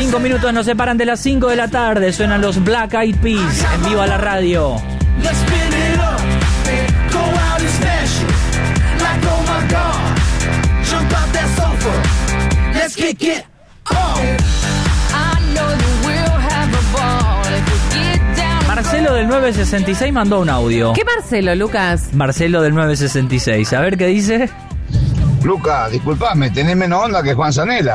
5 minutos nos separan de las 5 de la tarde. Suenan los Black Eyed Peas en Viva la Radio. Marcelo del 966 mandó un audio. ¿Qué Marcelo, Lucas? Marcelo del 966. A ver qué dice. Lucas, disculpame, tenés menos onda que Juan Zanella.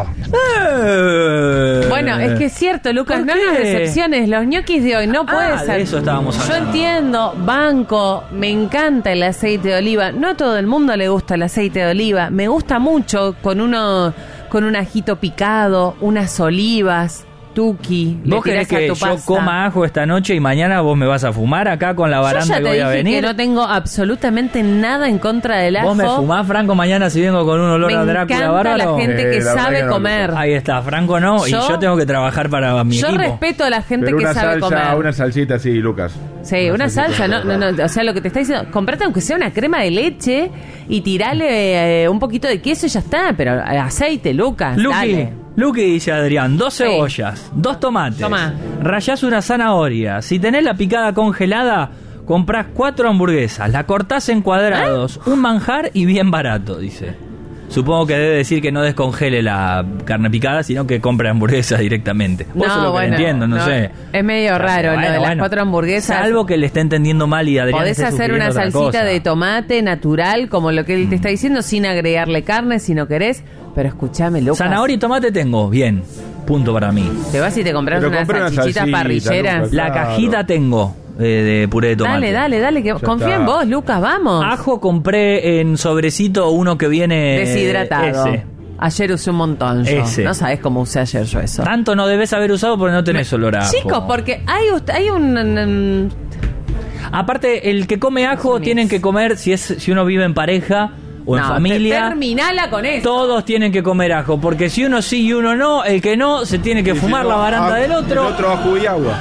Bueno, es que es cierto, Lucas, no nos decepciones. Los ñoquis de hoy no puede ser. De eso estábamos hablando. Yo entiendo, banco, me encanta el aceite de oliva. No a todo el mundo le gusta el aceite de oliva. Me gusta mucho con un ajito picado, unas olivas. Tuki, ¿Vos querés que yo coma ajo esta noche y mañana vos me vas a fumar acá con la baranda que voy a venir? Yo ya te dije que no tengo absolutamente nada en contra del ajo. ¿Vos me fumás, Franco, mañana si vengo con un olor a Drácula bárbaro? Me encanta la gente que sabe comer. Ahí está, Franco no, y yo tengo que trabajar para mi equipo. Yo respeto a la gente que sabe comer. Una salsita así, Lucas. Sí, una salsa, no, o sea, lo que te está diciendo, comprate aunque sea una crema de leche y tirale un poquito de queso y ya está, pero aceite, Lucas, dale. Luqui dice Adrián, 2 cebollas, 2 tomates, rayás una zanahoria, si tenés la picada congelada, comprás 4 hamburguesas, la cortás en cuadrados, un manjar y bien barato, dice. Supongo que debe decir que no descongele la carne picada, sino que compre hamburguesas directamente. Vos es lo que entiendo, no sé. Es medio raro lo de las 4 hamburguesas. Salvo que le esté entendiendo mal y Adrián podés hacer una salsita de tomate natural, como lo que él te está diciendo, sin agregarle carne si no querés. Pero escuchame, Lucas. Zanahoria y tomate tengo, bien. Punto para mí. Te vas y te compras unas salchichitas parrilleras. Lucas, la cajita tengo de puré de tomate. Dale, que confía en vos, Lucas, vamos. Ajo compré en sobrecito uno que viene deshidratado. Ese. Ayer usé un montón yo. Ese. No sabés cómo usé ayer yo eso. Tanto no debes haber usado porque no tenés olor a ajo. Chicos, porque hay un... Aparte, el que come ajo tienen que comer, si uno vive en pareja o en familia, terminala con eso. Todos tienen que comer ajo, porque si uno sí y uno no, el que no se tiene que fumar la baranda del otro. El otro ajo y agua.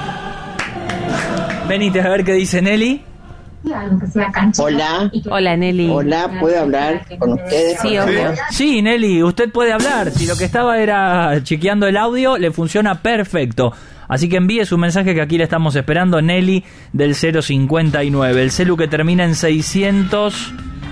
Venite a ver qué dice Nelly. Hola Nelly. Hola, ¿puedo hablar con ustedes? Sí, obvio. Sí, Nelly, usted puede hablar. Si lo que estaba era chequeando el audio, le funciona perfecto. Así que envíe su mensaje que aquí le estamos esperando. Nelly del 059. El celu que termina en 600.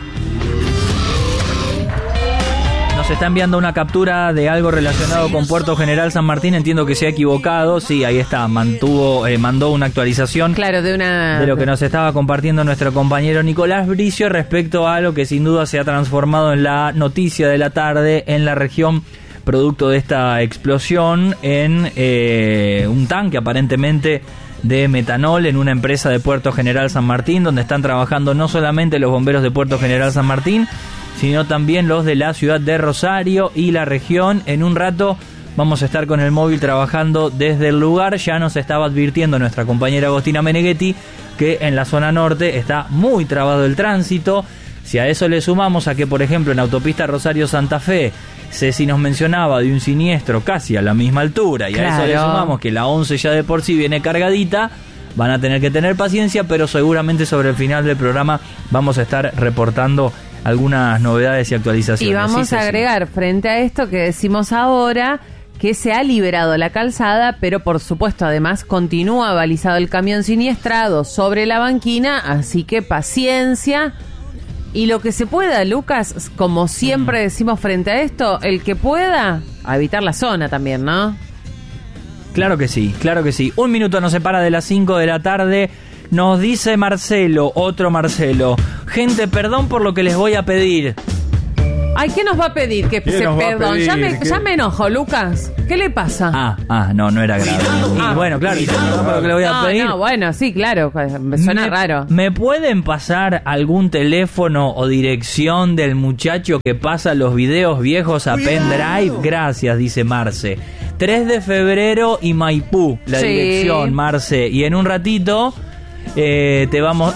Nos está enviando una captura de algo relacionado con Puerto General San Martín. Entiendo que se ha equivocado. Sí, ahí está. Mandó una actualización. Claro, de lo que nos estaba compartiendo nuestro compañero Nicolás Bricio respecto a lo que sin duda se ha transformado en la noticia de la tarde en la región, producto de esta explosión en un tanque aparentemente de metanol en una empresa de Puerto General San Martín, donde están trabajando no solamente los bomberos de Puerto General San Martín, sino también los de la ciudad de Rosario y la región. En un rato vamos a estar con el móvil trabajando desde el lugar. Ya nos estaba advirtiendo nuestra compañera Agostina Meneghetti que en la zona norte está muy trabado el tránsito. Si a eso le sumamos a que, por ejemplo, en autopista Rosario-Santa Fe, Ceci nos mencionaba de un siniestro casi a la misma altura, y a eso le sumamos que la 11 ya de por sí viene cargadita, van a tener que tener paciencia, pero seguramente sobre el final del programa vamos a estar reportando algunas novedades y actualizaciones. Y vamos a agregar frente a esto que decimos ahora, que se ha liberado la calzada, pero por supuesto además continúa balizado el camión siniestrado sobre la banquina, así que paciencia. Y lo que se pueda, Lucas, como siempre decimos frente a esto, el que pueda, a evitar la zona también, ¿no? Claro que sí, claro que sí. 1 minuto nos separa de las 5 de la tarde. Nos dice Marcelo, otro Marcelo: gente, perdón por lo que les voy a pedir. Ay, ¿qué nos va a pedir? Que se perdón. Ya me enojo, Lucas. ¿Qué le pasa? No era grave. Y bueno, claro, perdón por lo que le voy a pedir. No, bueno, sí, claro, me suena raro. ¿Me pueden pasar algún teléfono o dirección del muchacho que pasa los videos viejos a pendrive? Gracias, dice Marce. 3 de febrero y Maipú, la dirección, Marce. Y en un ratito te vamos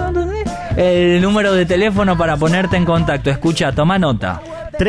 el número de teléfono para ponerte en contacto. Escucha, toma nota: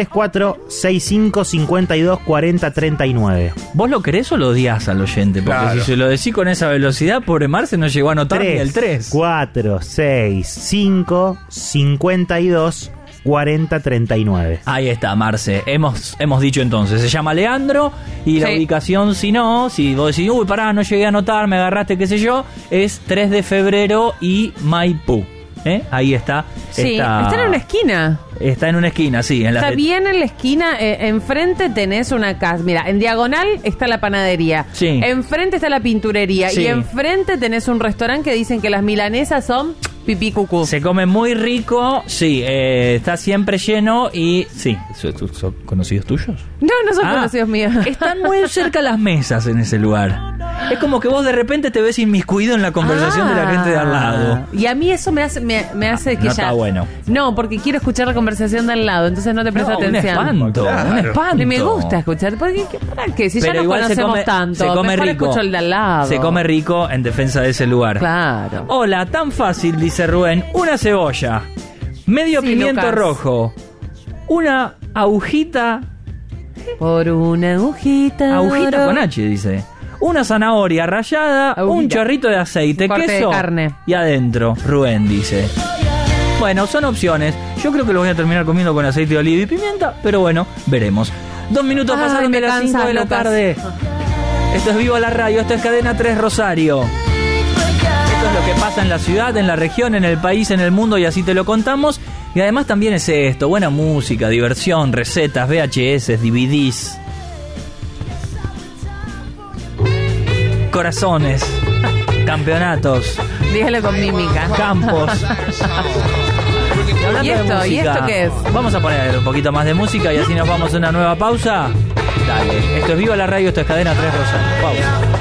3465-5240-39. ¿Vos lo querés o lo odias al oyente? Porque si se lo decís con esa velocidad, pobre Marce no llegó a anotar ni el 3. 465-52 4039. Ahí está, Marce. Hemos dicho entonces. Se llama Leandro y la Sí. ubicación, si vos decís, uy, pará, no llegué a anotar, me agarraste, qué sé yo, es 3 de febrero y Maipú. Ahí está. Sí, está en una esquina. Está en una esquina, sí. En Está bien en la esquina, enfrente tenés una casa. Mira, en diagonal está la panadería. Sí. Enfrente está la pinturería. Sí. Y enfrente tenés un restaurante que dicen que las milanesas son pipí cucú. Se come muy rico, sí, está siempre lleno y... Sí, ¿son conocidos tuyos? No son conocidos míos. Están muy cerca las mesas en ese lugar. Es como que vos de repente te ves inmiscuido en la conversación de la gente de al lado. Y a mí eso me hace que No ya... está bueno. No, porque quiero escuchar la conversación de al lado, entonces no te presto Un atención. espanto, un espanto. Y me gusta escuchar. Porque, ¿para qué? Si Pero ya nos igual conocemos tanto, se come mejor rico. escucho el de al lado. Se come rico en defensa de ese lugar. Claro. Hola, tan fácil, dice Rubén. Una cebolla, medio Sí, pimiento Lucas. rojo, una agujita Por una agujita. con H, dice. Una zanahoria rallada, un Agujita. chorrito de aceite, Un corte queso de carne. y adentro, Rubén dice. Bueno, son opciones. Yo creo que lo voy a terminar comiendo con aceite de oliva y pimienta, pero bueno, veremos. 2 minutos Ay, pasaron me de las 5 cansas, de la Lucas. tarde. Esto es Viva la Radio, esto es Cadena 3 Rosario. Esto es lo que pasa en la ciudad, en la región, en el país, en el mundo y así te lo contamos. Y además también es esto, buena música, diversión, recetas, VHS, DVDs. Corazones, campeonatos, Dígalo con mímica. campos. Hablando ¿Y de esto? ¿Y música, esto qué es? Vamos a poner un poquito más de música y así nos vamos a una nueva pausa. Dale, esto es Viva la Radio, esto es Cadena 3 Rosario. Pausa.